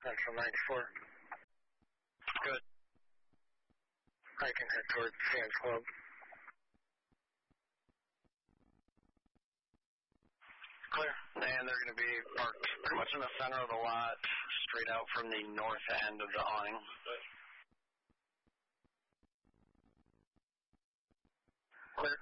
Central 94. Good. I can head towards Sam's Club. Clear. And they're going to be parked pretty much in the center of the lot, straight out from the north end of the awning. Clear.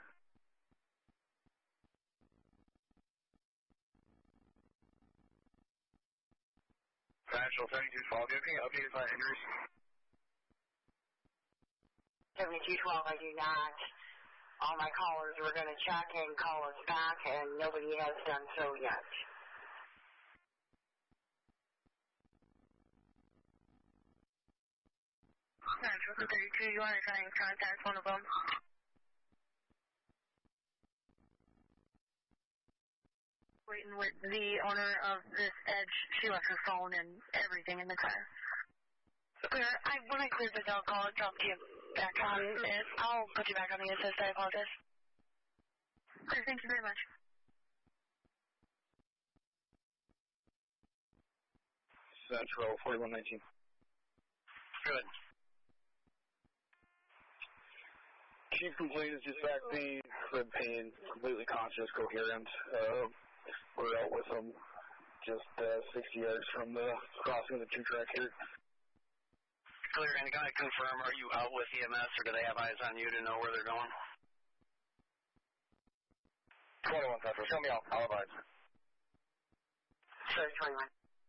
National 7212, do you have any updates on injuries? 7212, I do not. All my callers were going to check and call us back, and nobody has done so yet. Central 32, you want to try and contact one of them? Waiting with the owner of this Edge. She left her phone and everything in the car. Clear. When I clear this, I'll call it, drop you back on it. I'll put you back on the assist. I apologize. Clear, thank you very much. Central 4119. Good. Chief complaint is just back pain, rib pain, completely conscious, coherent. We're out with him just 60 yards from the crossing of the 2-track here. Clear. And can I confirm, are you out with EMS, or do they have eyes on you to know where they're going? 21 Central, show me out. I'll advise. Sure, 21.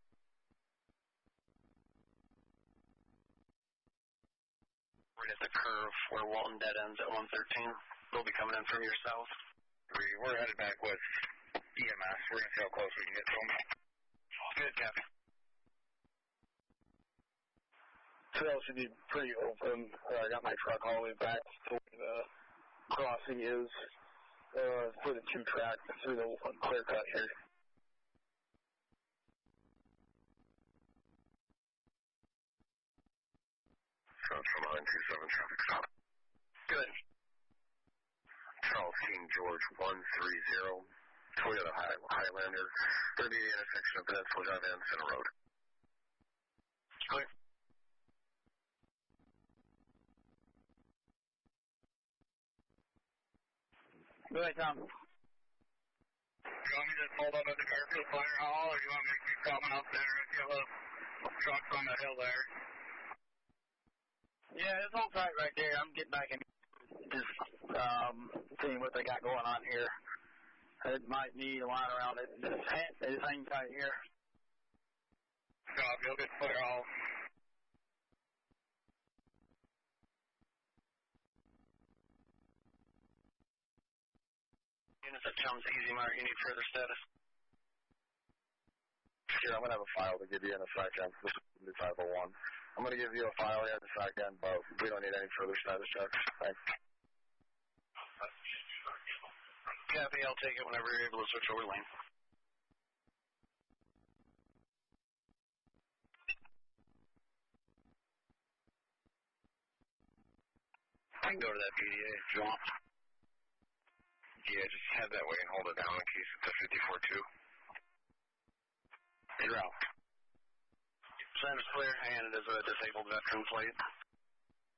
Right at the curve where Walton dead ends at 113. They'll be coming in from your south. We're headed back with EMS. We're going to see how close we can get to them. Good, Captain. Trail should be pretty open. I got my truck all the way back to where the crossing is for the 2-track through the clear cut here. Central 927 traffic stop. Good. Charles King George 130, Toyota Highlander, 38 intersection of Peninsula Drive and Center Road. Clear. Go ahead, Tom. Do you want me to just hold up at the Garfield Fire Hall, or do you want me to keep coming up there if you have a trucks on the hill there? Yeah, it's all tight right there. I'm getting back in just seeing what they got going on here. It might need a line around it. Just hang tight here. Copy, you'll get clear all. Units at Chums Easy Mart, you need further status? Sure, I'm going to have a file to give you in a second. This is 501. I'm going to give you a file here in a second, but we don't need any further status checks. Thanks. Copy, I'll take it whenever you're able to switch over lane. I can go to that PDA if you want. Yeah, just head that way and hold it down in case it's a 54-2. You're out. Center's clear, and it is a disabled veteran plate.